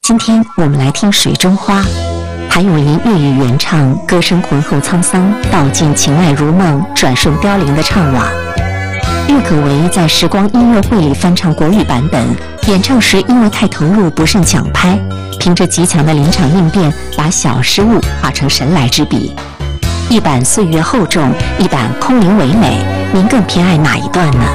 今天我们来听《水中花》，谭咏麟粤语原唱，歌声浑厚沧桑，道尽情爱如梦，转瞬凋零的唱瓦。郁可唯在时光音乐会里翻唱国语版本，演唱时因为太投入不慎抢拍，凭着极强的临场应变，把小失误化成神来之笔。一版岁月厚重，一版空灵唯美，您更偏爱哪一段呢？